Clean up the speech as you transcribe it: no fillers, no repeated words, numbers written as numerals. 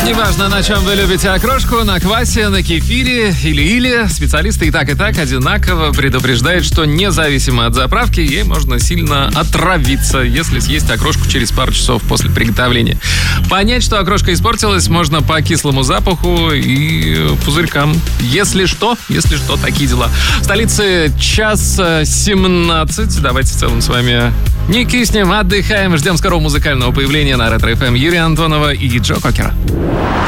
Неважно, на чем вы любите окрошку, на квасе, на кефире или. Специалисты и так одинаково предупреждают, что независимо от заправки, ей можно сильно отравиться, если съесть окрошку через пару часов после приготовления. Понять, что окрошка испортилась, можно по кислому запаху и пузырькам. Если что, такие дела. В столице 1:17. Давайте в целом с вами не киснем, отдыхаем. Ждем скорого музыкального появления на Ретро FM Юрия Антонова и Джо Кокера.